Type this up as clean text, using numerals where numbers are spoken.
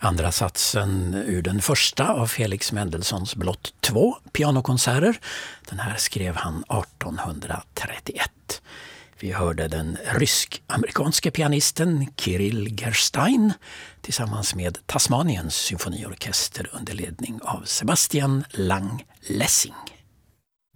Andra satsen ur den första av Felix Mendelssohns blott 2 pianokonserter. Den här skrev han 1831. Vi hörde den rysk-amerikanske pianisten Kirill Gerstein tillsammans med Tasmaniens symfoniorkester under ledning av Sebastian Lang-Lessing.